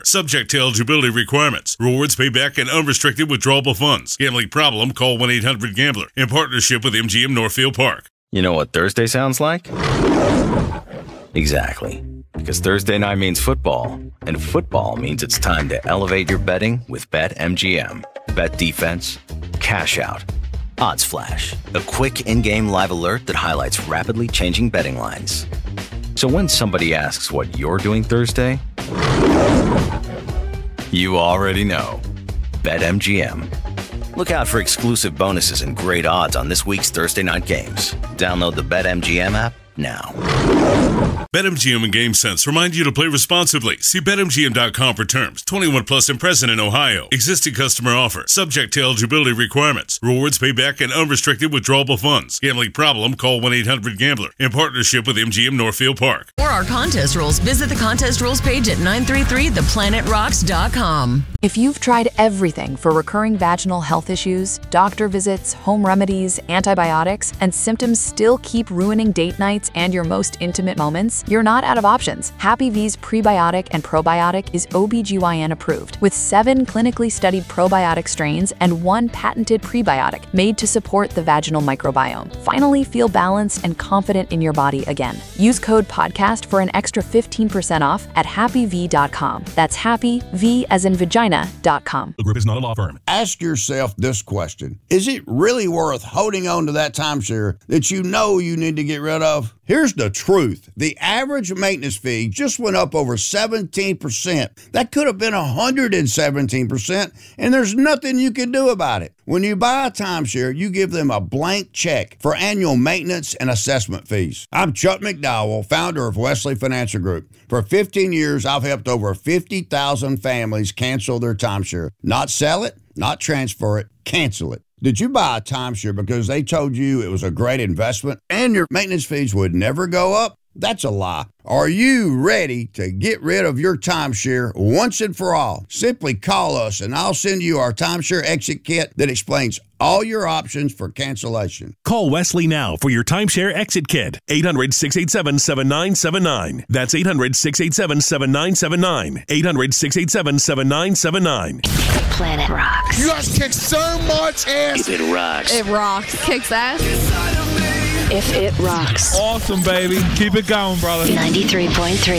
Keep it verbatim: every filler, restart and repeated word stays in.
Subject to eligibility requirements. Rewards payback and unrestricted withdrawable funds. Gambling problem? Call one eight hundred gambler. In partnership with M G M Northfield Park. You know what Thursday sounds like? Exactly. Because Thursday night means football, and football means it's time to elevate your betting with BetMGM. Bet defense, cash out, odds flash, a quick in-game live alert that highlights rapidly changing betting lines. So when somebody asks what you're doing Thursday, you already know. BetMGM. Look out for exclusive bonuses and great odds on this week's Thursday night games. Download the BetMGM app now. BetMGM and GameSense remind you to play responsibly. See Bet M G M dot com for terms. twenty-one plus and present in Ohio. Existing customer offer. Subject to eligibility requirements. Rewards payback and unrestricted withdrawable funds. Gambling problem? Call one eight hundred gambler. In partnership with M G M Northfield Park. For our contest rules, visit the contest rules page at nine three three the planet rocks dot com. If you've tried everything for recurring vaginal health issues, doctor visits, home remedies, antibiotics, and symptoms still keep ruining date nights and your most intimate moments, you're not out of options. Happy V's prebiotic and probiotic is O B G Y N approved, with seven clinically studied probiotic strains and one patented prebiotic made to support the vaginal microbiome. Finally feel balanced and confident in your body again. Use code PODCAST for an extra fifteen percent off at happy v dot com. That's happy, V as in vagina, dot com. The group is not a law firm. Ask yourself this question. Is it really worth holding on to that timeshare that you know you need to get rid of? Here's the truth. The average maintenance fee just went up over seventeen percent. That could have been one hundred seventeen percent, and there's nothing you can do about it. When you buy a timeshare, you give them a blank check for annual maintenance and assessment fees. I'm Chuck McDowell, founder of Wesley Financial Group. For fifteen years, I've helped over fifty thousand families cancel their timeshare. Not sell it, not transfer it, cancel it. Did you buy a timeshare because they told you it was a great investment and your maintenance fees would never go up? That's a lie. Are you ready to get rid of your timeshare once and for all? Simply call us and I'll send you our timeshare exit kit that explains all your options for cancellation. Call Wesley now for your timeshare exit kit. eight hundred, six eight seven, seven nine seven nine. That's eight hundred, six eight seven, seven nine seven nine. eight hundred, six eight seven, seven nine seven nine. Planet rocks. You guys kick so much ass. If it rocks. It rocks. Kicks ass. If it rocks. Awesome, baby. Keep it going, brother. ninety-three point three